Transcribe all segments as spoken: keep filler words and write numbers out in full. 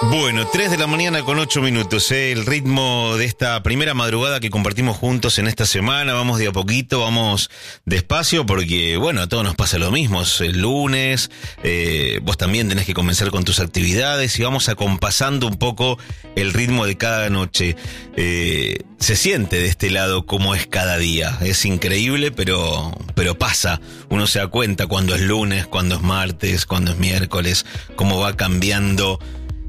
Bueno, tres de la mañana con ocho minutos, ¿eh? El ritmo de esta primera madrugada que compartimos juntos en esta semana. Vamos de a poquito, vamos despacio porque, bueno, a todos nos pasa lo mismo. Es el lunes, eh, vos también tenés que comenzar con tus actividades y vamos acompasando un poco el ritmo de cada noche. Eh, se siente de este lado cómo es cada día. Es increíble, pero, pero pasa. Uno se da cuenta cuando es lunes, cuando es martes, cuando es miércoles, cómo va cambiando.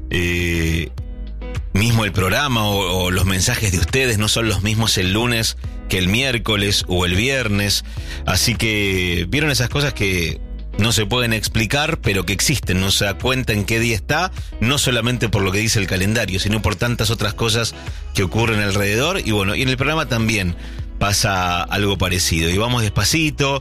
Eh, mismo el programa o, o los mensajes de ustedes no son los mismos el lunes que el miércoles o el viernes, así que vieron esas cosas que no se pueden explicar pero que existen, no se da cuenta en qué día está, no solamente por lo que dice el calendario, sino por tantas otras cosas que ocurren alrededor. Y bueno, y en el programa también pasa algo parecido, y vamos despacito,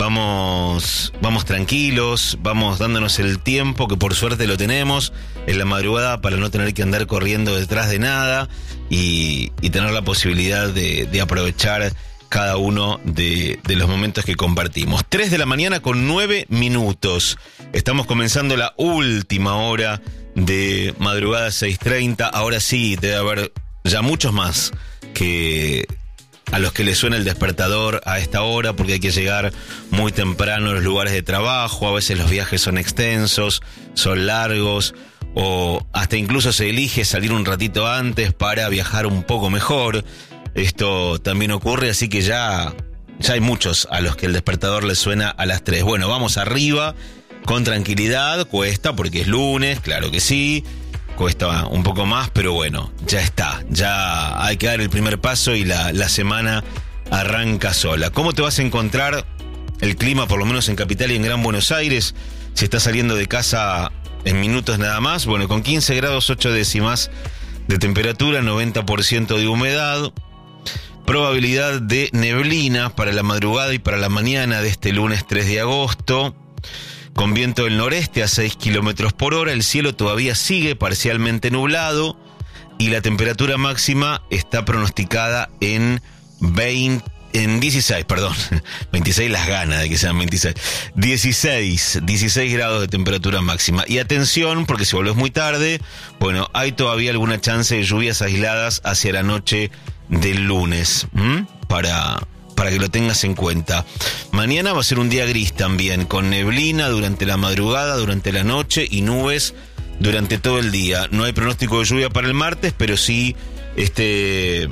vamos, vamos tranquilos, vamos dándonos el tiempo que por suerte lo tenemos en la madrugada para no tener que andar corriendo detrás de nada y, y tener la posibilidad de, de aprovechar cada uno de, de los momentos que compartimos. Tres de la mañana con nueve minutos. Estamos comenzando la última hora de madrugada seis treinta. Ahora sí, debe haber ya muchos más que a los que les suena el despertador a esta hora, porque hay que llegar muy temprano a los lugares de trabajo. A veces los viajes son extensos, son largos, o hasta incluso se elige salir un ratito antes para viajar un poco mejor. Esto también ocurre, así que ya, ya hay muchos a los que el despertador les suena a las tres. Bueno, vamos arriba, con tranquilidad, cuesta porque es lunes, claro que sí. Cuesta un poco más, pero bueno, ya está. Ya hay que dar el primer paso y la, la semana arranca sola. ¿Cómo te vas a encontrar el clima, por lo menos en Capital y en Gran Buenos Aires? Si estás saliendo de casa en minutos nada más, bueno, con quince grados ocho décimas de temperatura, noventa por ciento de humedad, probabilidad de neblina para la madrugada y para la mañana de este lunes tres de agosto. Con viento del noreste a seis kilómetros por hora, el cielo todavía sigue parcialmente nublado y la temperatura máxima está pronosticada en veinte, en dieciséis, perdón, veintiséis las ganas de que sean veintiséis, dieciséis, dieciséis grados de temperatura máxima. Y atención, porque si volvés muy tarde, bueno, hay todavía alguna chance de lluvias aisladas hacia la noche del lunes, ¿m? para... para que lo tengas en cuenta. Mañana va a ser un día gris también, con neblina durante la madrugada, durante la noche y nubes durante todo el día. No hay pronóstico de lluvia para el martes, pero sí este,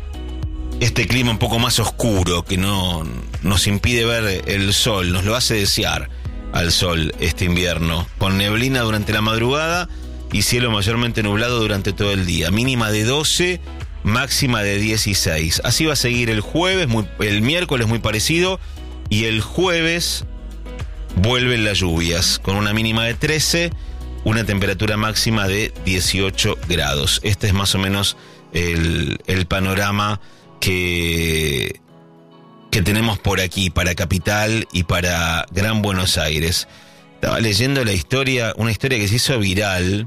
este clima un poco más oscuro que no nos impide ver el sol, nos lo hace desear al sol este invierno, con neblina durante la madrugada y cielo mayormente nublado durante todo el día. Mínima de doce, máxima de dieciséis. Así va a seguir el jueves, muy, el miércoles muy parecido, y el jueves vuelven las lluvias, con una mínima de trece, una temperatura máxima de dieciocho grados. Este es más o menos el, el panorama que, que tenemos por aquí, para Capital y para Gran Buenos Aires. Estaba leyendo la historia, una historia que se hizo viral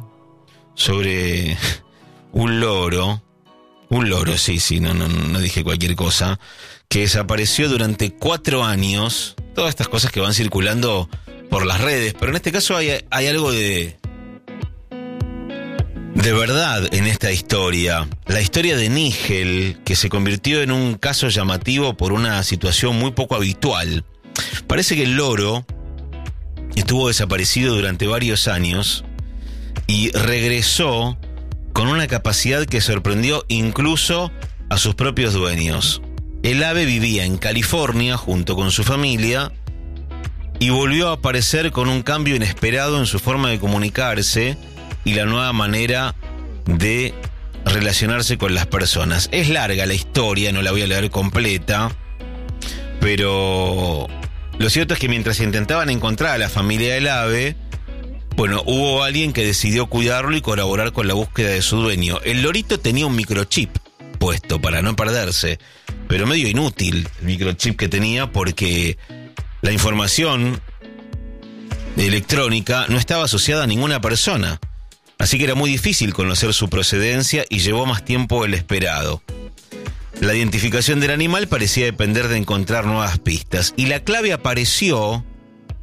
sobre un loro. Un loro, sí, sí, no, no, no dije cualquier cosa, que desapareció durante cuatro años. Todas estas cosas que van circulando por las redes, pero en este caso hay, hay algo de, de verdad en esta historia. La historia de Nígel, que se convirtió en un caso llamativo por una situación muy poco habitual. Parece que el loro estuvo desaparecido durante varios años y regresó con una capacidad que sorprendió incluso a sus propios dueños. El ave vivía en California junto con su familia y volvió a aparecer con un cambio inesperado en su forma de comunicarse y la nueva manera de relacionarse con las personas. Es larga la historia, no la voy a leer completa, pero lo cierto es que mientras intentaban encontrar a la familia del ave, bueno, hubo alguien que decidió cuidarlo y colaborar con la búsqueda de su dueño. El lorito tenía un microchip puesto para no perderse, pero medio inútil el microchip que tenía porque la información electrónica no estaba asociada a ninguna persona. Así que era muy difícil conocer su procedencia y llevó más tiempo del esperado. La identificación del animal parecía depender de encontrar nuevas pistas y la clave apareció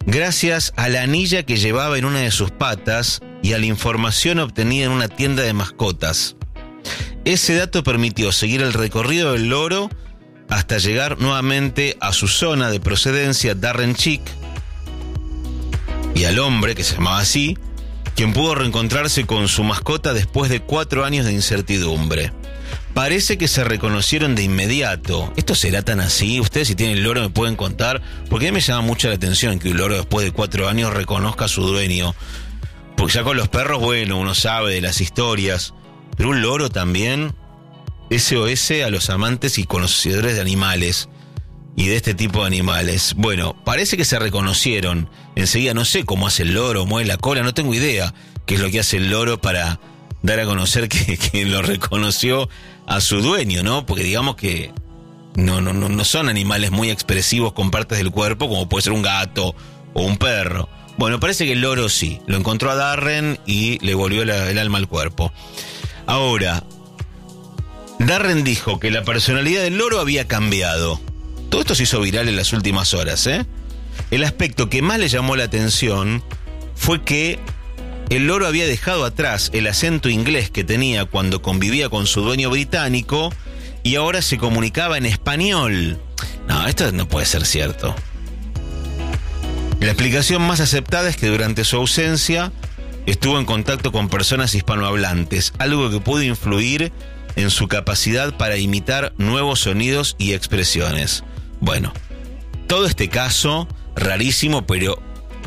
gracias a la anilla que llevaba en una de sus patas y a la información obtenida en una tienda de mascotas. Ese dato permitió seguir el recorrido del loro hasta llegar nuevamente a su zona de procedencia, Darren Chick, y al hombre, que se llamaba así, quien pudo reencontrarse con su mascota después de cuatro años de incertidumbre. Parece que se reconocieron de inmediato. ¿Esto será tan así? Ustedes, si tienen loro, me pueden contar, porque a mí me llama mucho la atención que un loro después de cuatro años reconozca a su dueño. Porque ya con los perros, bueno, uno sabe de las historias, pero un loro también. S O S a los amantes y conocedores de animales y de este tipo de animales. Bueno, parece que se reconocieron enseguida. No sé cómo hace el loro, mueve la cola, no tengo idea qué es lo que hace el loro para dar a conocer que, que lo reconoció a su dueño, ¿no? Porque digamos que no, no, no, no son animales muy expresivos con partes del cuerpo, como puede ser un gato o un perro. Bueno, parece que el loro sí, lo encontró a Darren y le volvió la, el alma al cuerpo. Ahora, Darren dijo que la personalidad del loro había cambiado. Todo esto se hizo viral en las últimas horas, ¿eh? El aspecto que más le llamó la atención fue que el loro había dejado atrás el acento inglés que tenía cuando convivía con su dueño británico y ahora se comunicaba en español. No, esto no puede ser cierto. La explicación más aceptada es que durante su ausencia estuvo en contacto con personas hispanohablantes, algo que pudo influir en su capacidad para imitar nuevos sonidos y expresiones. Bueno, todo este caso, rarísimo, pero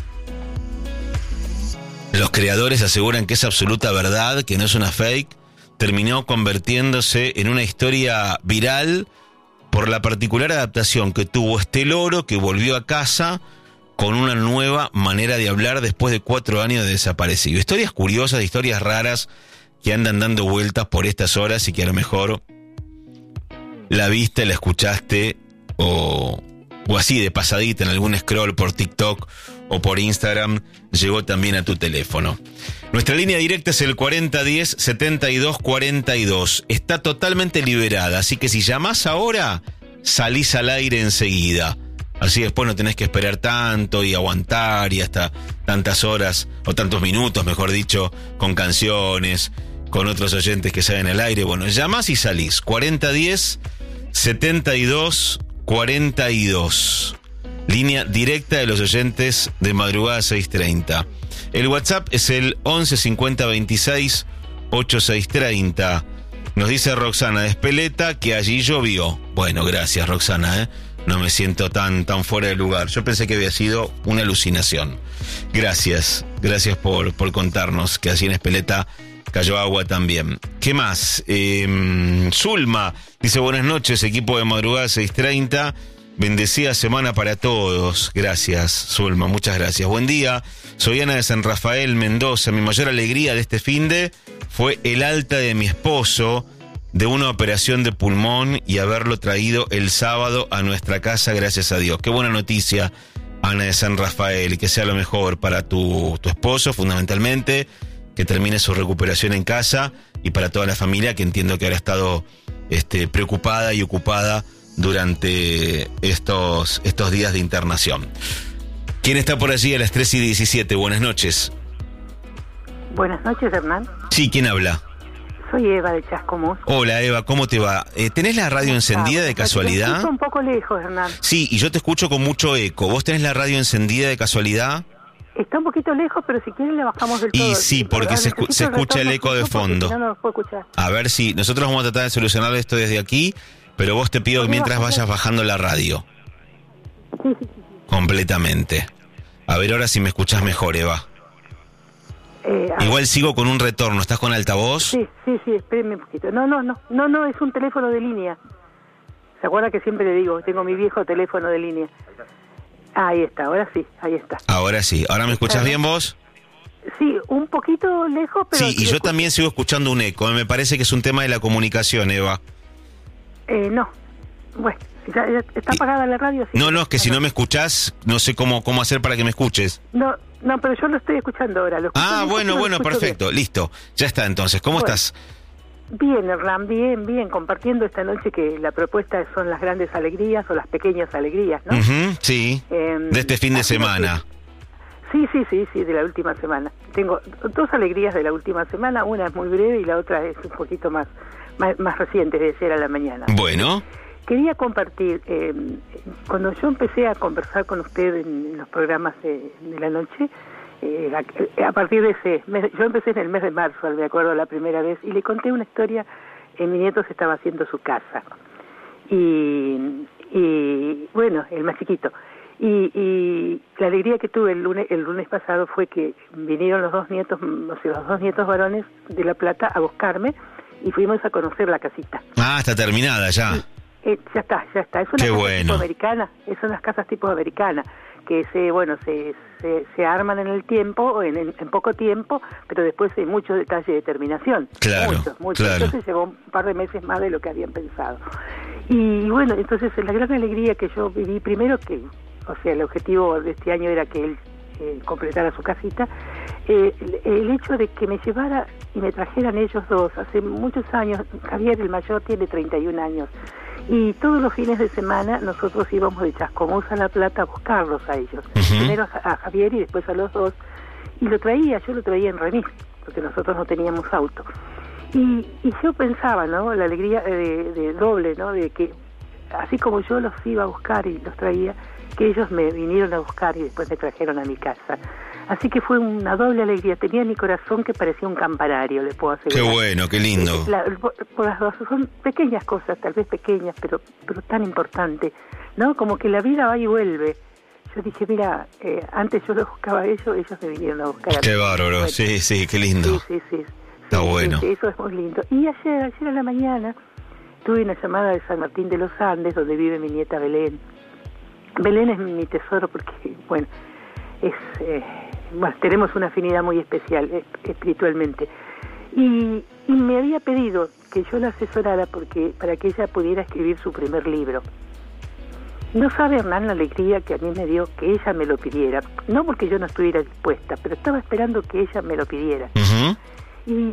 los creadores aseguran que es absoluta verdad, que no es una fake, terminó convirtiéndose en una historia viral por la particular adaptación que tuvo este loro que volvió a casa con una nueva manera de hablar después de cuatro años de desaparecido. Historias curiosas, historias raras que andan dando vueltas por estas horas y que a lo mejor la viste, la escuchaste o, o así de pasadita en algún scroll por TikTok o por Instagram llegó también a tu teléfono. Nuestra línea directa es el cuarenta diez setenta y dos cuarenta y dos. Está totalmente liberada, así que si llamás ahora, salís al aire enseguida. Así después no tenés que esperar tanto y aguantar y hasta tantas horas, o tantos minutos, mejor dicho, con canciones, con otros oyentes que salen al aire. Bueno, llamás y salís. cuarenta diez setenta y dos cuarenta y dos. Línea directa de los oyentes de Madrugada seiscientos treinta. El WhatsApp es el once cincuenta veintiséis ochenta y seis treinta. Nos dice Roxana de Espeleta que allí llovió. Bueno, gracias Roxana, ¿eh? No me siento tan, tan fuera de lugar. Yo pensé que había sido una alucinación. Gracias, gracias por, por contarnos que allí en Espeleta cayó agua también. ¿Qué más? Eh, Zulma dice buenas noches, equipo de Madrugada seiscientos treinta. Bendecida semana para todos. Gracias, Zulma, muchas gracias. Buen día, soy Ana de San Rafael, Mendoza. Mi mayor alegría de este finde fue el alta de mi esposo de una operación de pulmón y haberlo traído el sábado a nuestra casa, gracias a Dios. Qué buena noticia, Ana de San Rafael, y que sea lo mejor para tu, tu esposo, fundamentalmente, que termine su recuperación en casa, y para toda la familia, que entiendo que habrá estado este, preocupada y ocupada durante estos, estos días de internación. ¿Quién está por allí a las tres y diecisiete? Buenas noches. Buenas noches, Hernán. Sí, ¿quién habla? Soy Eva de Chascomús. Hola Eva, ¿cómo te va? Eh, ¿Tenés la radio encendida de casualidad? Te escucho un poco lejos, Hernán. Sí, y yo te escucho con mucho eco. ¿Vos tenés la radio encendida de casualidad? Está un poquito lejos, pero si quieres le bajamos del todo. Y sí, porque se, escu- se escucha el eco de fondo. Si no, no nos puedo escuchar. A ver si nosotros vamos a tratar de solucionar esto desde aquí, pero vos te pido que mientras vayas bajando la radio. Sí, sí, sí. Completamente. A ver ahora si me escuchás mejor, Eva. Eh, Igual sigo con un retorno. ¿Estás con altavoz? Sí, sí, sí, espérenme un poquito. No, no, no, no, no, es un teléfono de línea. ¿Se acuerda que siempre le digo? Tengo mi viejo teléfono de línea. Ahí está, ahora sí, ahí está. Ahora sí. ¿Ahora me escuchás bien vos? Sí, un poquito lejos, pero... Sí, y yo escucho. También sigo escuchando un eco. Me parece que es un tema de la comunicación, Eva. Eh, no. Bueno, ¿ya, ya está apagada la radio? Sí. No, no, es que si no me escuchás, no sé cómo, cómo hacer para que me escuches. No, no, pero yo lo estoy escuchando ahora. Lo ah, bien, bueno, lo bueno, perfecto, bien. Listo. Ya está entonces. ¿Cómo bueno. estás? Bien, Hernán, bien, bien, compartiendo esta noche que la propuesta son las grandes alegrías o las pequeñas alegrías, ¿no? Uh-huh, sí, eh, de este fin de semana. Sí, sí, sí, sí, de la última semana. Tengo dos alegrías de la última semana, una es muy breve y la otra es un poquito más, más, más reciente, de ayer a la mañana. Bueno. Quería compartir, eh, cuando yo empecé a conversar con usted en, en los programas de, de la noche, eh, a, a partir de ese mes, yo empecé en el mes de marzo, me acuerdo la primera vez, y le conté una historia, eh, mi nieto se estaba haciendo su casa, y, y bueno, el más chiquito, y, y la alegría que tuve el lunes, el lunes pasado fue que vinieron los dos nietos, o sea, los dos nietos varones de La Plata a buscarme, y fuimos a conocer la casita. Ah, está terminada ya. Y, Eh, ya está, ya está. Es una Qué casa bueno. tipo americana, es unas casas tipo americana, que se, bueno, se, se, se arman en el tiempo, en, en, en poco tiempo, pero después hay muchos detalles de terminación. Claro, muchos, muchos. claro. Entonces llevó un par de meses más de lo que habían pensado. Y bueno, entonces la gran alegría que yo viví, primero que, o sea, el objetivo de este año era que él eh, completara su casita, eh, el, el hecho de que me llevara y me trajeran ellos dos, hace muchos años, Javier el mayor tiene treinta y un años, y todos los fines de semana nosotros íbamos de Chascomús a La Plata a buscarlos a ellos. Uh-huh. Primero a, a Javier y después a los dos. Y lo traía, yo lo traía en remis, porque nosotros no teníamos auto. Y, y yo pensaba, ¿no? La alegría de, de doble, ¿no? De que así como yo los iba a buscar y los traía, que ellos me vinieron a buscar y después me trajeron a mi casa. Así que fue una doble alegría. Tenía mi corazón que parecía un campanario, le puedo asegurar. Qué bueno, qué lindo. La, por, por las dos, son pequeñas cosas, tal vez pequeñas, pero pero tan importantes, ¿no? Como que la vida va y vuelve. Yo dije, mira, eh, antes yo los buscaba a ellos, ellos me vinieron a buscar a mí. Qué bárbaro, bueno, sí, sí, qué lindo. Sí, sí, sí. Está sí, bueno. Sí, eso es muy lindo. Y ayer, ayer a la mañana, tuve una llamada de San Martín de los Andes, donde vive mi nieta Belén. Belén es mi tesoro porque, bueno, es... Eh, bueno, tenemos una afinidad muy especial eh, espiritualmente. Y, y me había pedido que yo la asesorara porque para que ella pudiera escribir su primer libro. No sabe, Hernán, la alegría que a mí me dio que ella me lo pidiera. No porque yo no estuviera dispuesta, pero estaba esperando que ella me lo pidiera. Uh-huh. Y,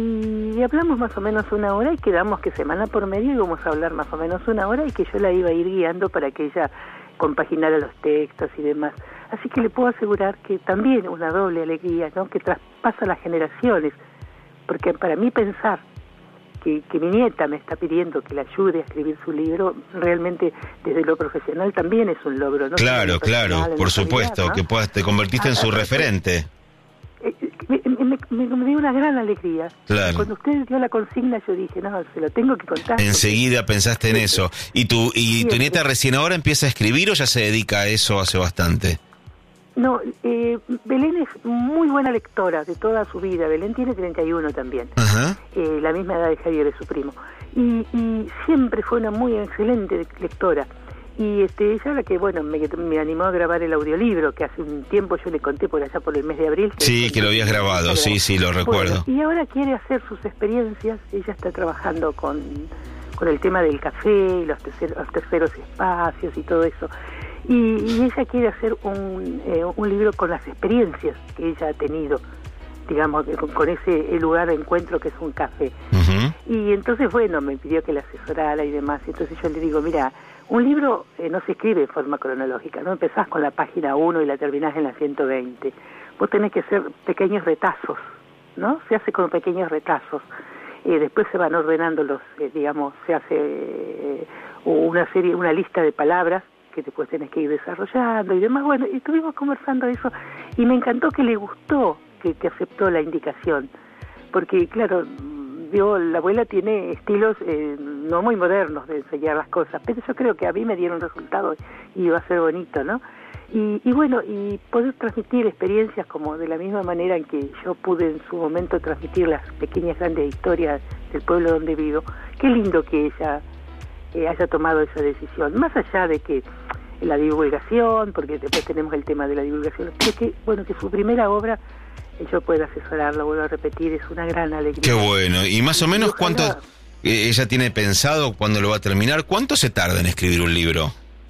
y hablamos más o menos una hora y quedamos que semana por medio íbamos a hablar más o menos una hora y que yo la iba a ir guiando para que ella compaginara los textos y demás. Así que le puedo asegurar que también una doble alegría, ¿no? Que traspasa las generaciones, porque para mí pensar que, que mi nieta me está pidiendo que la ayude a escribir su libro, realmente desde lo profesional también es un logro, ¿no? Claro, claro, por supuesto, ¿no? Que puedas, te convertiste ah, en su ah, referente. Eh, me, me, me, me dio una gran alegría. Claro. Cuando usted dio la consigna yo dije, no, se lo tengo que contar. Enseguida porque... pensaste en eso. ¿Y tu, y sí, tu nieta sí. recién ahora empieza a escribir o ya se dedica a eso hace bastante? No, eh, Belén es muy buena lectora de toda su vida. Belén tiene treinta y uno también, uh-huh. eh, la misma edad de Javier, de su primo. Y, y siempre fue una muy excelente lectora. Y este, ella la que, bueno, me, me animó a grabar el audiolibro, que hace un tiempo yo le conté por allá por el mes de abril. Que sí, que lo habías grabado, sí, sí, lo recuerdo. Bueno, y ahora quiere hacer sus experiencias. Ella está trabajando con, con el tema del café y los, tercer, los terceros espacios y todo eso. Y, y ella quiere hacer un, eh, un libro con las experiencias que ella ha tenido, digamos, con, con ese lugar de encuentro que es un café. Uh-huh. Y entonces, bueno, me pidió que la asesorara y demás. Entonces yo le digo, mira, un libro eh, no se escribe en forma cronológica, no empezás con la página uno y la terminás en la ciento veinte. Vos tenés que hacer pequeños retazos, ¿no? Se hace con pequeños retazos. Eh, después se van ordenando los, eh, digamos, se hace eh, una serie, una lista de palabras que después tenés que ir desarrollando y demás. Bueno, y estuvimos conversando eso y me encantó que le gustó, que, que aceptó la indicación, porque claro, yo, la abuela tiene estilos eh, no muy modernos de enseñar las cosas, pero yo creo que a mí me dieron resultados y iba a ser bonito, ¿no? Y, y bueno, y poder transmitir experiencias como de la misma manera en que yo pude en su momento transmitir las pequeñas grandes historias del pueblo donde vivo. Qué lindo que ella eh, haya tomado esa decisión, más allá de que la divulgación, porque después tenemos el tema de la divulgación, pero que, bueno, que su primera obra yo pueda asesorarla, vuelvo a repetir, es una gran alegría. Qué bueno. ¿Y más o menos ojalá... cuánto eh, ella tiene pensado cuándo lo va a terminar? ¿Cuánto se tarda en escribir un libro?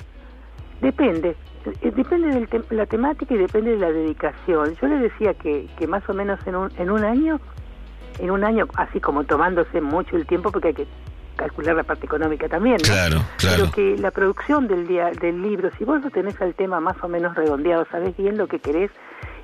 Depende. Depende de te- la temática y depende de la dedicación. Yo le decía que, que más o menos en un, en un año, en un año, así como tomándose mucho el tiempo, porque hay que calcular la parte económica también, ¿no? Claro, claro. Pero que la producción del día, del libro, si vos lo tenés al tema más o menos redondeado, sabés bien lo que querés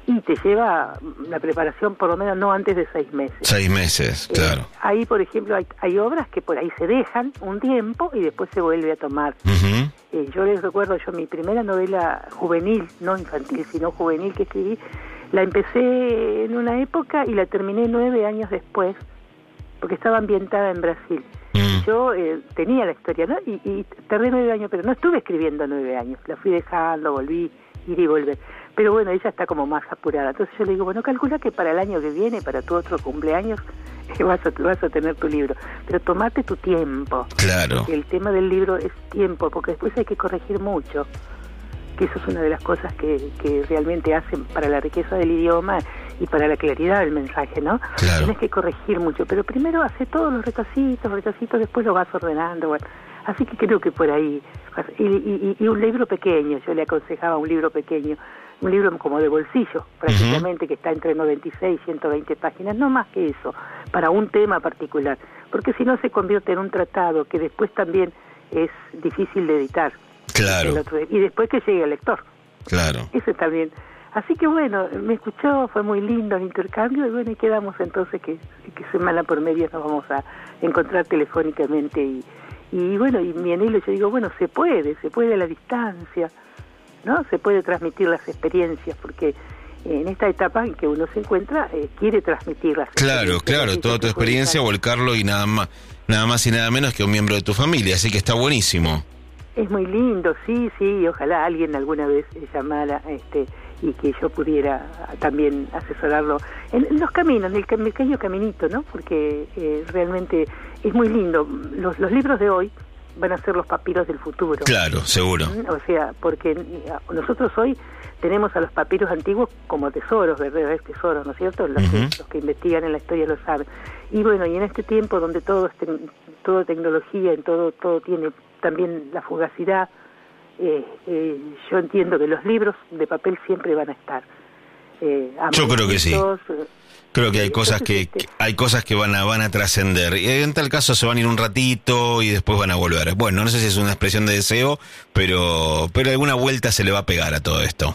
y te lleva la preparación por lo menos no antes de seis meses. Seis meses, claro. Eh, ahí, por ejemplo, hay, hay obras que por ahí se dejan un tiempo y después se vuelve a tomar. Uh-huh. Eh, yo les recuerdo, yo mi primera novela juvenil, no infantil, sino juvenil que escribí, la empecé en una época y la terminé nueve años después, porque estaba ambientada en Brasil. Mm. Yo eh, tenía la historia, ¿no? Y, y tardé nueve años, pero no estuve escribiendo nueve años. La fui dejando, volví, ir y volver. Pero bueno, ella está como más apurada. Entonces yo le digo, bueno, calcula que para el año que viene, para tu otro cumpleaños, vas a, vas a tener tu libro. Pero tomate tu tiempo. Claro. El tema del libro es tiempo, porque después hay que corregir mucho. Que eso es una de las cosas que, que realmente hacen para la riqueza del idioma y para la claridad del mensaje, ¿no? Claro. Tienes que corregir mucho, pero primero hace todos los retacitos, retacitos, después lo vas ordenando, bueno. Así que creo que por ahí, y, y, y un libro pequeño, yo le aconsejaba un libro pequeño, un libro como de bolsillo, prácticamente, uh-huh. que está entre noventa y seis y ciento veinte páginas, no más que eso, para un tema particular, porque si no se convierte en un tratado que después también es difícil de editar. Claro. Otro, y después que llegue al lector. Claro. Eso está bien. Así que bueno, me escuchó, fue muy lindo el intercambio y bueno, y quedamos entonces que, que semana por medio nos vamos a encontrar telefónicamente y, y bueno, y mi anhelo, yo digo, bueno, se puede, se puede a la distancia, ¿no? Se puede transmitir las experiencias porque en esta etapa en que uno se encuentra, eh, quiere transmitirlas. Claro, claro, toda tu experiencia, volcarlo y nada más, nada más y nada menos que un miembro de tu familia, así que está buenísimo. Es muy lindo, sí, sí, ojalá alguien alguna vez llamara este y que yo pudiera también asesorarlo en, en los caminos, en el pequeño caminito, ¿no? Porque eh, realmente es muy lindo. Los, los libros de hoy van a ser los papiros del futuro. Claro, seguro. O sea, porque nosotros hoy tenemos a los papiros antiguos como tesoros, verdaderos tesoros, ¿no es cierto? Los, uh-huh. que, los que investigan en la historia lo saben. Y bueno, y en este tiempo donde todo es te, todo tecnología, en todo todo tiene también la fugacidad, eh, eh, yo entiendo que los libros de papel siempre van a estar. Eh, yo creo que sí. Eh, creo que hay cosas que, que hay cosas que van a van a trascender. Y en tal caso se van a ir un ratito y después van a volver. Bueno, no sé si es una expresión de deseo, pero pero alguna vuelta se le va a pegar a todo esto.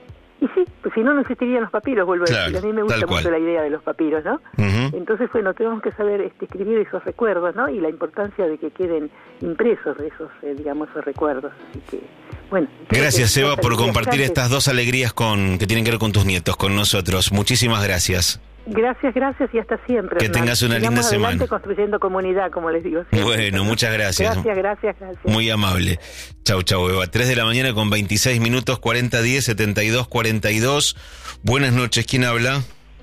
Y sí, pues si no, no existirían los papiros, vuelvo claro, a decir. A mí me gusta mucho la idea de los papiros, ¿no? Uh-huh. Entonces, bueno, tenemos que saber este, escribir esos recuerdos, ¿no? Y la importancia de que queden impresos esos, eh, digamos, esos recuerdos. Así que, bueno. Gracias, Eva, por compartir estas dos alegrías con que tienen que ver con tus nietos, con nosotros. Muchísimas gracias. Gracias, gracias y hasta siempre. Que Hernán. Tengas una Sigamos linda semana. Construyendo comunidad, como les digo. Siempre. Bueno, muchas gracias. Gracias, gracias, gracias. Muy amable. Chau, chau, Eva. tres de la mañana con veintiséis minutos, cuarenta diez, setenta y dos cuarenta y dos. Buenas noches, ¿quién habla?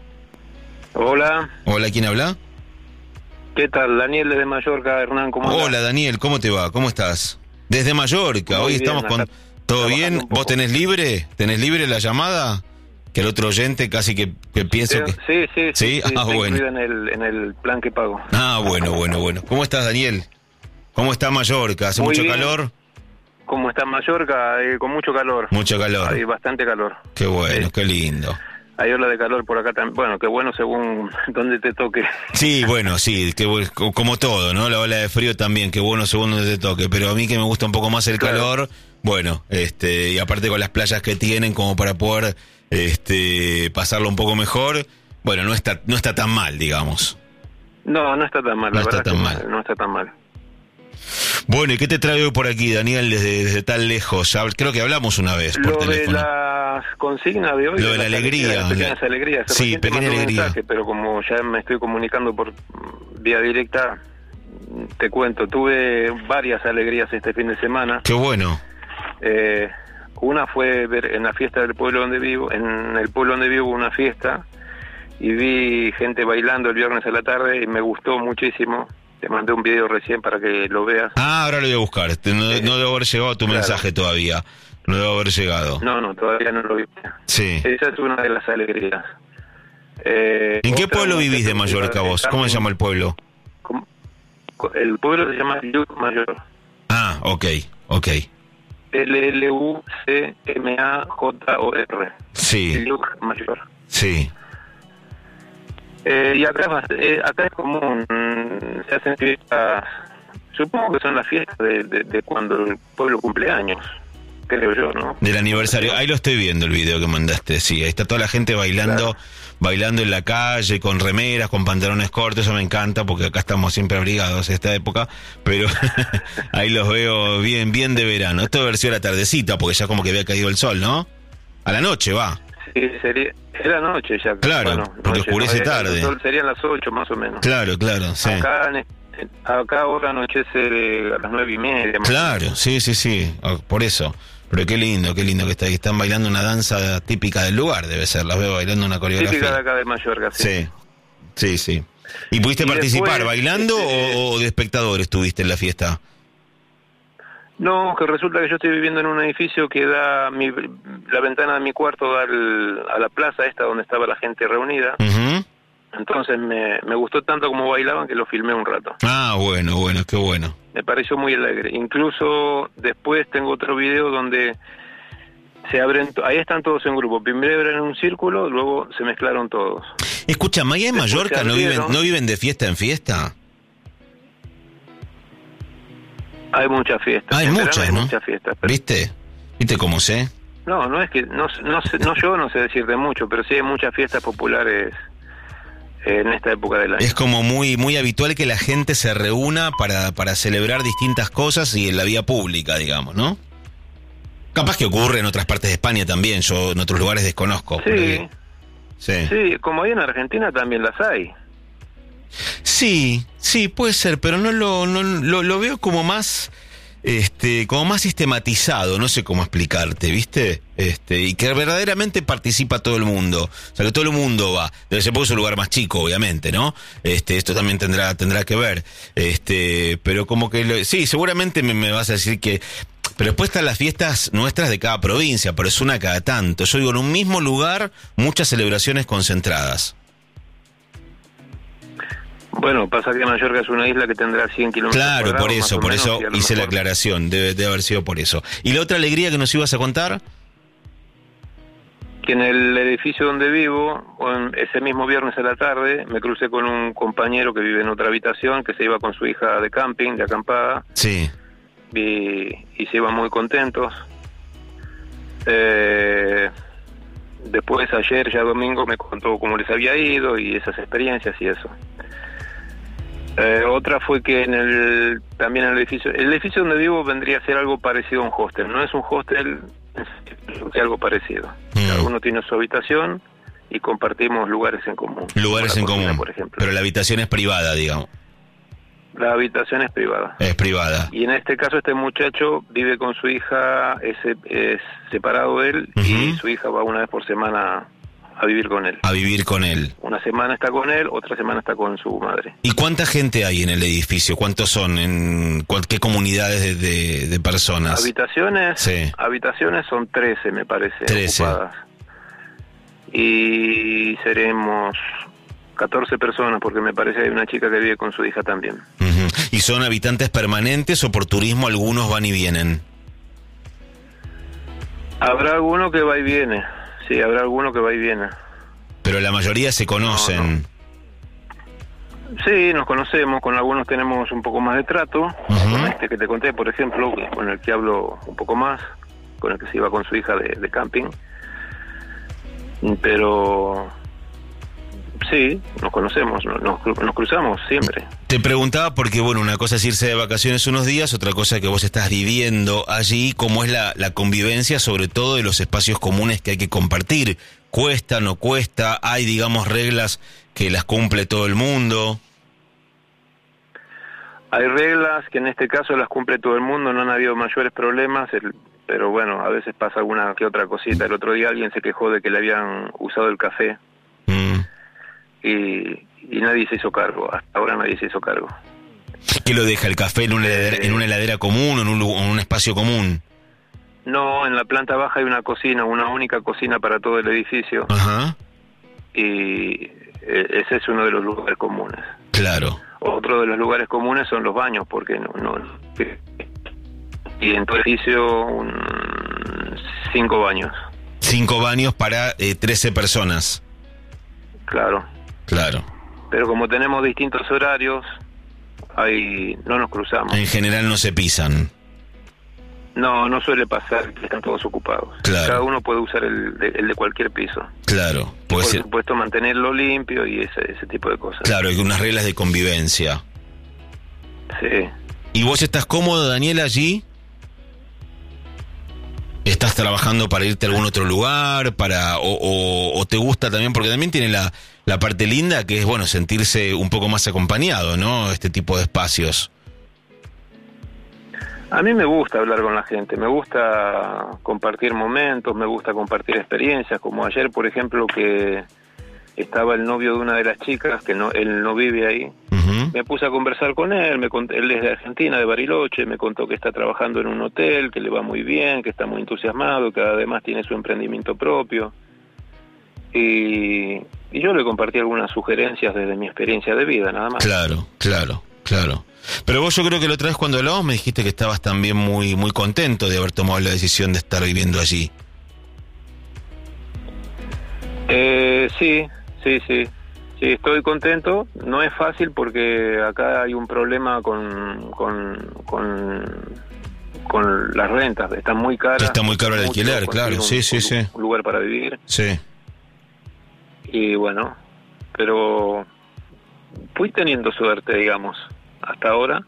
Hola. Hola, ¿quién habla? ¿Qué tal? Daniel desde Mallorca, Hernán, ¿cómo estás? Hola, Daniel, ¿cómo te va? ¿Cómo estás? Desde Mallorca, Muy hoy bien, estamos con... ¿Todo bien? ¿Vos tenés libre? ¿Tenés libre la llamada? Que el otro oyente casi que, que pienso sí, que... Sí, sí, sí. ¿Sí? Ah, bueno. En el, en el plan que pago. Ah, bueno, bueno, bueno. ¿Cómo estás, Daniel? ¿Cómo está Mallorca? ¿Hace Muy mucho bien. calor? ¿Cómo está Mallorca? Eh, con mucho calor. Mucho calor. Hay bastante calor. Qué bueno, sí. Qué lindo. Hay ola de calor por acá también. Bueno, qué bueno según donde te toque. Sí, bueno, sí, que, como todo, ¿no? La ola de frío también, qué bueno según donde te toque. Pero a mí que me gusta un poco más el claro. calor, bueno, este y aparte con las playas que tienen como para poder este pasarlo un poco mejor, bueno, no está no está tan mal, digamos. No, no está tan mal, no la está verdad tan que mal. no está tan mal. Bueno, ¿y qué te trae hoy por aquí, Daniel, desde, desde tan lejos? Ya, creo que hablamos una vez por Lo teléfono. De las consignas de hoy. Lo de la alegría. Las pequeñas la... alegrías. Sí, pequeña alegría. Mensaje, pero como ya me estoy comunicando por vía directa, te cuento, tuve varias alegrías este fin de semana. Qué bueno. Eh, una fue ver en la fiesta del pueblo donde vivo, en el pueblo donde vivo una fiesta, y vi gente bailando el viernes a la tarde y me gustó muchísimo. Te mandé un video recién para que lo veas. Ah, ahora lo voy a buscar. No, eh, no debo haber llegado a tu claro. mensaje todavía. No debo haber llegado. No, no, todavía no lo viste. Sí. Esa es una de las alegrías. Eh, ¿En qué pueblo vivís de Mallorca vos? ¿Cómo se llama el pueblo? ¿Cómo? El pueblo se llama Lluc Mayor. Ah, ok, ok. L L U C M A J O R. Sí. Lluc Mayor. Sí. Eh, y acá, eh, acá es común, se hacen fiestas, supongo que son las fiestas de, de, de cuando el pueblo cumple años. creo yo, ¿no? Del aniversario. Ahí lo estoy viendo el video que mandaste, sí. Ahí está toda la gente bailando, claro. bailando en la calle, con remeras, con pantalones cortos. Eso me encanta porque acá estamos siempre abrigados en esta época. Pero ahí los veo bien, bien de verano. Esto debe ser la tardecita porque ya como que había caído el sol, ¿no? A la noche va. Sí, sería, es la noche ya. Claro, bueno, porque noche, oscurece no, tarde. El sol serían las ocho más o menos. Claro, claro, sí. Acá, acá ahora anochece a las nueve y media. Claro, sí, sí, sí, por eso. Pero qué lindo, qué lindo que está, que están bailando una danza típica del lugar, debe ser. Las veo bailando una coreografía. Típica de acá de Mallorca, sí. Sí, sí, sí. ¿Y pudiste y participar después, bailando este, o, o de espectador estuviste en la fiesta? No, que resulta que yo estoy viviendo en un edificio que da, mi, la ventana de mi cuarto da al, a la plaza esta donde estaba la gente reunida. Uh-huh. Entonces me, me gustó tanto como bailaban que lo filmé un rato. Ah, bueno, bueno, qué bueno. Me pareció muy alegre. Incluso después tengo otro video donde se abren, ahí están todos en grupo. Primero eran en un círculo, luego se mezclaron todos. Escucha, ¿Maya en Mallorca no viven, no viven de fiesta en fiesta? Hay muchas fiestas. Hay muchas, hay ¿no? muchas fiestas. Pero... ¿Viste? ¿Viste cómo sé? No, no es que, no, no, no yo no sé decirte mucho, pero sí hay muchas fiestas populares en esta época del año. Es como muy muy habitual que la gente se reúna para, para celebrar distintas cosas y en la vía pública, digamos, ¿no? Capaz que ocurre en otras partes de España también, yo en otros lugares desconozco. Sí, sí, sí, como hay en Argentina también las hay. Sí, sí, puede ser, pero no lo, no lo, lo veo como más, este, como más sistematizado, no sé cómo explicarte, ¿viste? Este, y que verdaderamente participa todo el mundo, o sea que todo el mundo va. Debe ser porque es un lugar más chico, obviamente, ¿no? Este, esto también tendrá, tendrá que ver, este, pero como que lo, sí, seguramente me, me vas a decir que. Pero después están las fiestas nuestras de cada provincia, pero es una cada tanto. Yo digo, en un mismo lugar, muchas celebraciones concentradas. Bueno, pasa que Mallorca es una isla que tendrá cien kilómetros. Claro, cuadrados, por eso, por menos, eso hice la aclaración, debe, debe haber sido por eso. ¿Y la otra alegría que nos ibas a contar? Que en el edificio donde vivo, ese mismo viernes a la tarde, me crucé con un compañero que vive en otra habitación, que se iba con su hija de camping, de acampada. Sí. Y, y se iban muy contentos. Eh, después, ayer, ya domingo, me contó cómo les había ido y esas experiencias y eso. Eh, otra fue que en el también en el edificio el edificio donde vivo vendría a ser algo parecido a un hostel. No es un hostel, es algo parecido. Mm. Cada uno tiene su habitación y compartimos lugares en común. Lugares en cocina, común, por ejemplo. Pero la habitación es privada, digamos. La habitación es privada. Es privada. Y en este caso este muchacho vive con su hija, es, es separado él, uh-huh. y su hija va una vez por semana a vivir con él. A vivir con él. Una semana está con él, otra semana está con su madre. ¿Y cuánta gente hay en el edificio? ¿Cuántos son? ¿En qué comunidades de, de, de personas? Habitaciones, sí. Habitaciones son trece, me parece, trece. Ocupadas. Y seremos catorce personas, porque me parece que hay una chica que vive con su hija también. Uh-huh. ¿Y son habitantes permanentes o por turismo algunos van y vienen? Habrá alguno que va y viene. Sí, habrá alguno que va y viene. Pero la mayoría se conocen. No, no. Sí, nos conocemos, con algunos tenemos un poco más de trato. Uh-huh. Con este que te conté, por ejemplo, con el que hablo un poco más, con el que se iba con su hija de, de camping. Pero sí, nos conocemos, nos, nos cruzamos siempre. Te preguntaba porque, bueno, una cosa es irse de vacaciones unos días, otra cosa es que vos estás viviendo allí, cómo es la, la convivencia, sobre todo de los espacios comunes que hay que compartir. ¿Cuesta, no cuesta? ¿Hay, digamos, reglas que las cumple todo el mundo? Hay reglas que en este caso las cumple todo el mundo, no han habido mayores problemas, el, pero bueno, a veces pasa alguna que otra cosita. El otro día alguien se quejó de que le habían usado el café. Mm. Y, y nadie se hizo cargo, hasta ahora nadie se hizo cargo. ¿Qué lo deja el café en una heladera, eh, en una heladera común o en un, en un espacio común? No, en la planta baja hay una cocina, una única cocina para todo el edificio. Ajá. Y ese es uno de los lugares comunes. Claro. Otro de los lugares comunes son los baños, porque no... no y en todo el edificio un, cinco baños. Cinco baños para eh, trece personas. Claro. Claro. Pero como tenemos distintos horarios, ahí no nos cruzamos. En general no se pisan. No, no suele pasar que están todos ocupados. Claro. Cada uno puede usar el de, el de cualquier piso. Claro. Y Puede por ser. supuesto mantenerlo limpio y ese, ese tipo de cosas. Claro, hay unas reglas de convivencia. Sí. ¿Y vos estás cómodo, Daniel, allí? ¿Estás trabajando para irte a algún otro lugar? para o, o, o te gusta también? Porque también tiene la, la parte linda que es, bueno, sentirse un poco más acompañado, ¿no? Este tipo de espacios. A mí me gusta hablar con la gente, me gusta compartir momentos, me gusta compartir experiencias, como ayer, por ejemplo, que estaba el novio de una de las chicas, que no, él no vive ahí. Uh-huh. Me puse a conversar con él, me cont- él es de Argentina, de Bariloche, me contó que está trabajando en un hotel, que le va muy bien, que está muy entusiasmado, que además tiene su emprendimiento propio. Y, y yo le compartí algunas sugerencias desde mi experiencia de vida, nada más. Claro, claro, claro. Pero vos, yo creo que la otra vez cuando hablamos me dijiste que estabas también muy muy contento de haber tomado la decisión de estar viviendo allí. Eh, sí, sí, sí. Sí, estoy contento. No es fácil porque acá hay un problema con con, con, con las rentas. Están muy caras. Está muy caro el alquiler, claro. Sí, un, sí, sí. Un lugar para vivir. Sí. Y bueno, pero fui teniendo suerte, digamos, hasta ahora.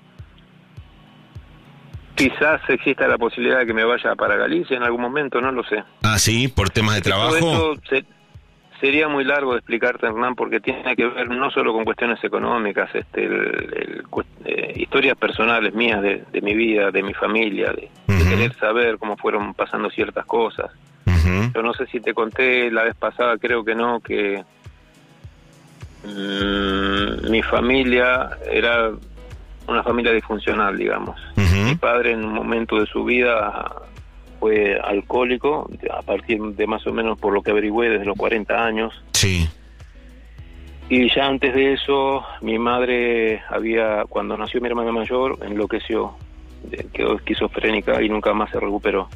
Quizás exista la posibilidad de que me vaya para Galicia en algún momento, no lo sé. Ah, sí, por temas de trabajo. Todo esto se, sería muy largo de explicarte, Hernán, porque tiene que ver no solo con cuestiones económicas, este, el, el, eh, historias personales mías de, de mi vida, de mi familia, de, uh-huh. de querer saber cómo fueron pasando ciertas cosas. Uh-huh. Yo no sé si te conté la vez pasada, creo que no, que mmm, mi familia era una familia disfuncional, digamos. Uh-huh. Mi padre en un momento de su vida fue alcohólico, a partir de más o menos, por lo que averigüé, desde los cuarenta años. Sí. Y ya antes de eso, mi madre había, cuando nació mi hermana mayor, enloqueció, quedó esquizofrénica y nunca más se recuperó.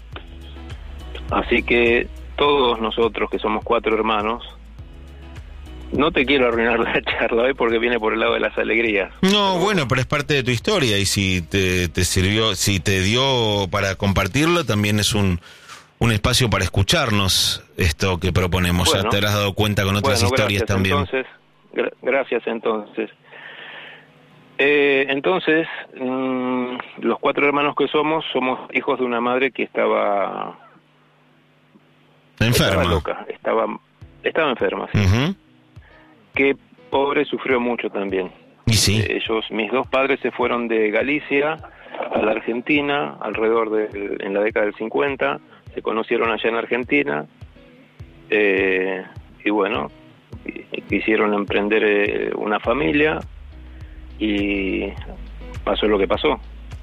Así que todos nosotros, que somos cuatro hermanos, no te quiero arruinar la charla hoy porque viene por el lado de las alegrías. No, pero, bueno, pero es parte de tu historia y si te, te sirvió, si te dio para compartirlo, también es un, un espacio para escucharnos esto que proponemos. Bueno, ya te habrás dado cuenta con otras bueno, historias gracias, también. Entonces, gra- gracias entonces. Eh, entonces, mmm, los cuatro hermanos que somos, somos hijos de una madre que estaba... Enferma. Estaba loca, estaba, estaba enferma, sí. Uh-huh. Que pobre, sufrió mucho también. ¿Y sí? Eh, ellos, mis dos padres se fueron de Galicia a la Argentina alrededor de, en la década del cincuenta, se conocieron allá en Argentina, eh, y bueno, quisieron emprender eh, una familia, y pasó lo que pasó.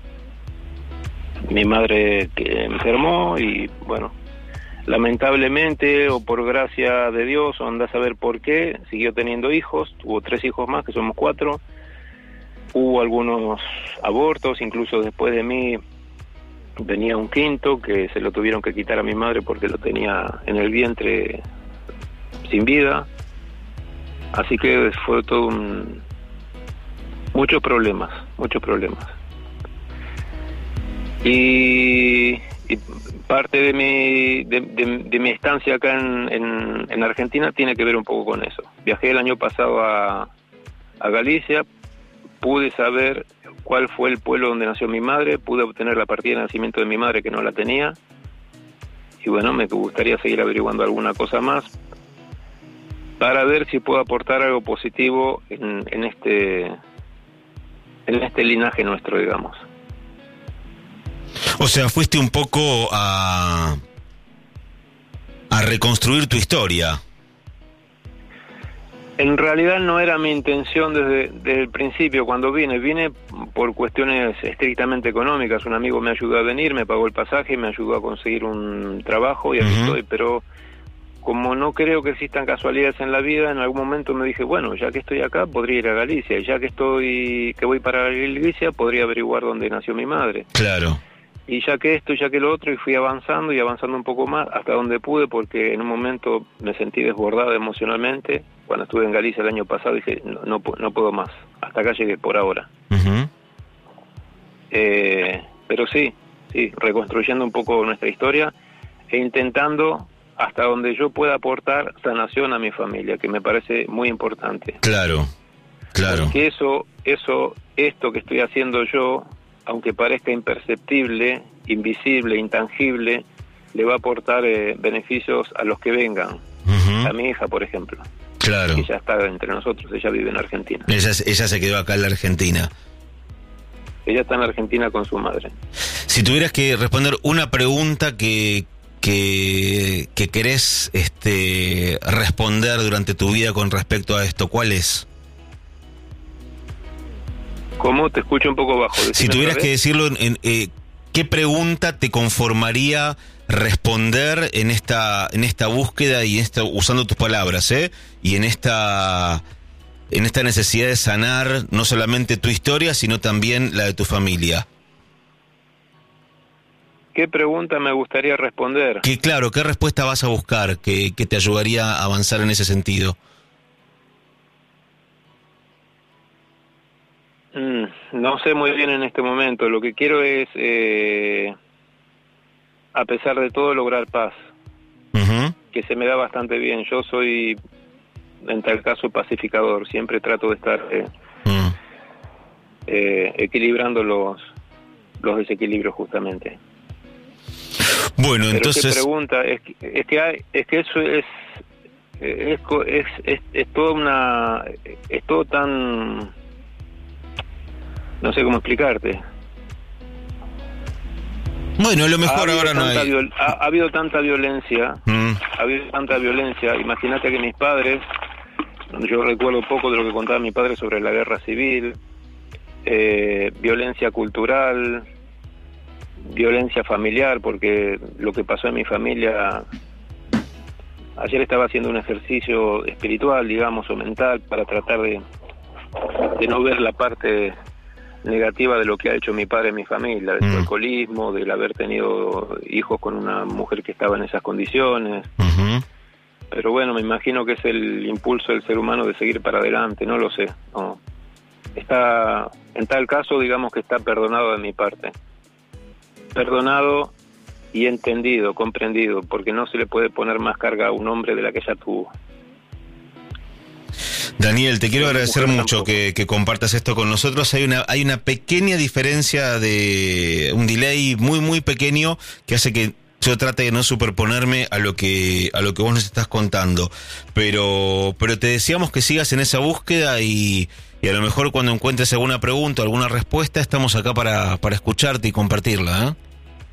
Mi madre que enfermó y bueno, lamentablemente o por gracia de Dios o andás a saber por qué, siguió teniendo hijos, tuvo tres hijos más, que somos cuatro. Hubo algunos abortos, incluso después de mí venía un quinto que se lo tuvieron que quitar a mi madre porque lo tenía en el vientre sin vida. Así que fue todo un... muchos problemas, muchos problemas. Y... y parte de mi de, de, de mi estancia acá en, en, en Argentina tiene que ver un poco con eso. Viajé el año pasado a, a Galicia, pude saber cuál fue el pueblo donde nació mi madre, pude obtener la partida de nacimiento de mi madre que no la tenía, y bueno, me gustaría seguir averiguando alguna cosa más para ver si puedo aportar algo positivo en, en este en este linaje nuestro, digamos. O sea, fuiste un poco a a reconstruir tu historia. En realidad no era mi intención desde, desde el principio cuando vine. Vine por cuestiones estrictamente económicas. Un amigo me ayudó a venir, me pagó el pasaje, me ayudó a conseguir un trabajo y aquí uh-huh. estoy. Pero como no creo que existan casualidades en la vida, en algún momento me dije, bueno, ya que estoy acá, podría ir a Galicia. Y ya que estoy que voy para Galicia, podría averiguar dónde nació mi madre. Claro. Y ya que esto, ya que lo otro, y fui avanzando y avanzando un poco más hasta donde pude, porque en un momento me sentí desbordado emocionalmente. Cuando estuve en Galicia el año pasado dije, no, no, no puedo más, hasta acá llegué por ahora. Uh-huh. Eh, pero sí, sí, reconstruyendo un poco nuestra historia e intentando hasta donde yo pueda aportar sanación a mi familia, que me parece muy importante. Claro, claro. Porque eso, eso, esto que estoy haciendo yo, aunque parezca imperceptible, invisible, intangible, le va a aportar eh, beneficios a los que vengan. Uh-huh. A mi hija, por ejemplo. Claro. Que ya está entre nosotros, ella vive en Argentina. Ella, ella se quedó acá en la Argentina. Ella está en Argentina con su madre. Si tuvieras que responder una pregunta que que, que querés este, responder durante tu vida con respecto a esto, ¿cuál es? ¿Cómo? Te escucho un poco bajo. Si tuvieras que decirlo, en, eh, ¿qué pregunta te conformaría responder en esta en esta búsqueda y en esta, usando tus palabras, ¿eh? Y en esta en esta necesidad de sanar no solamente tu historia, sino también la de tu familia? ¿Qué pregunta me gustaría responder? Que claro, ¿qué respuesta vas a buscar que, que te ayudaría a avanzar en ese sentido? Mm, no sé muy bien en este momento. Lo que quiero es, eh, a pesar de todo, lograr paz. Uh-huh. Que se me da bastante bien. Yo soy, en tal caso, pacificador. Siempre trato de estar eh, uh-huh. eh, equilibrando los, los desequilibrios, justamente. Bueno, pero entonces... ¿qué pregunta? Es que, es que, hay, es que eso es es, es, es, es toda una... Es todo tan... No sé cómo explicarte. Bueno, lo mejor ahora no hay... Viol, ha, ha habido tanta violencia, mm. ha habido tanta violencia. Imagínate que mis padres, yo recuerdo poco de lo que contaba mi padre sobre la guerra civil, eh, violencia cultural, violencia familiar, porque lo que pasó en mi familia... Ayer estaba haciendo un ejercicio espiritual, digamos, o mental, para tratar de, de no ver la parte negativa de lo que ha hecho mi padre en mi familia, del mm. alcoholismo, del haber tenido hijos con una mujer que estaba en esas condiciones. Uh-huh. Pero bueno, me imagino que es el impulso del ser humano de seguir para adelante, no lo sé. No. Está, en tal caso, digamos que está perdonado de mi parte. Perdonado y entendido, comprendido, porque no se le puede poner más carga a un hombre de la que ya tuvo. Daniel, te quiero agradecer mucho que, que compartas esto con nosotros. Hay una hay una pequeña diferencia, de un delay muy muy pequeño que hace que yo trate de no superponerme a lo que a lo que vos nos estás contando, pero pero te deseamos que sigas en esa búsqueda y, y a lo mejor cuando encuentres alguna pregunta, alguna respuesta, estamos acá para para escucharte y compartirla, ¿eh?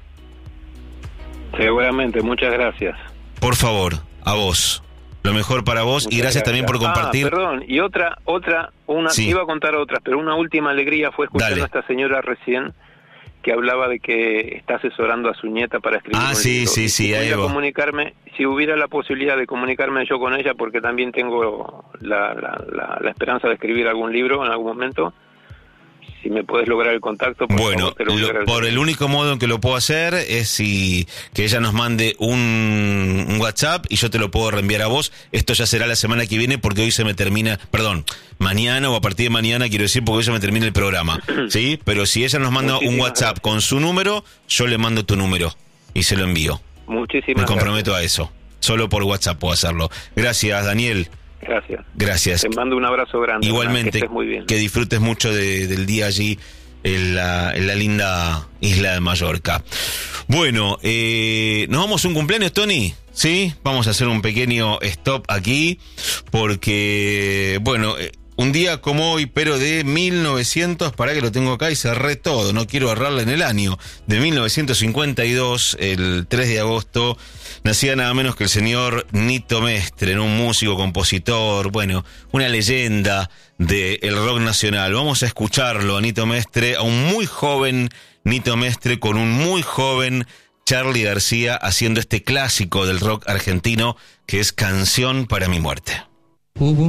Seguramente, muchas gracias. Por favor, a vos. Lo mejor para vos. Muchas y gracias, gracias también por compartir. Ah, perdón, y otra, otra, una, sí. Iba a contar otras, pero una última alegría fue escuchar Dale. a esta señora recién que hablaba de que está asesorando a su nieta para escribir ah, un sí, libro. sí, sí, si ahí va. comunicarme, si hubiera la posibilidad de comunicarme yo con ella, porque también tengo la, la, la, la esperanza de escribir algún libro en algún momento. Si me puedes lograr el contacto, por bueno, favor, te lo lo, por el único modo en que lo puedo hacer es si que ella nos mande un, un WhatsApp y yo te lo puedo reenviar a vos. Esto ya será la semana que viene porque hoy se me termina, perdón, mañana o a partir de mañana quiero decir porque hoy se me termina el programa, ¿sí? Pero si ella nos manda Muchísimas un WhatsApp gracias. Con su número, yo le mando tu número y se lo envío. Muchísimas Me comprometo gracias. a eso. Solo por WhatsApp puedo hacerlo. Gracias, Daniel. Gracias. Gracias. Te mando un abrazo grande. Igualmente, que estés muy bien. Que disfrutes mucho de, del día allí en la, en la linda isla de Mallorca. Bueno, eh, ¿nos vamos a un cumpleaños, Tony? Sí, vamos a hacer un pequeño stop aquí porque, bueno, un día como hoy, pero de mil novecientos, para que lo tengo acá y cerré todo, no quiero errarle en el año, de mil novecientos cincuenta y dos, el tres de agosto, nacía nada menos que el señor Nito Mestre, un músico, compositor, bueno, una leyenda del rock nacional. Vamos a escucharlo a Nito Mestre, a un muy joven Nito Mestre con un muy joven Charly García haciendo este clásico del rock argentino que es Canción para mi muerte.